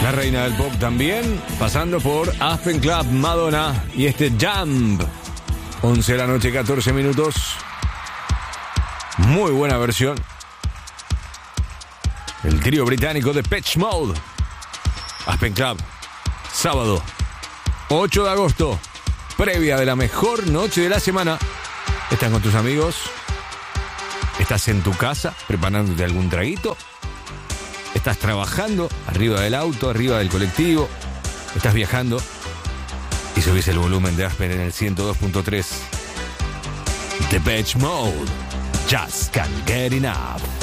La reina del pop también, pasando por Aspen Club, Madonna y este Jump. 11 de la noche, 14 minutos. Muy buena versión. El trío británico de Depeche Mode. Aspen Club, sábado 8 de agosto, previa de la mejor noche de la semana. Estás con tus amigos, estás en tu casa preparándote algún traguito, estás trabajando arriba del auto, arriba del colectivo, estás viajando y subís el volumen de Aspen en el 102.3. Depeche Mode, Just Can't Get Enough.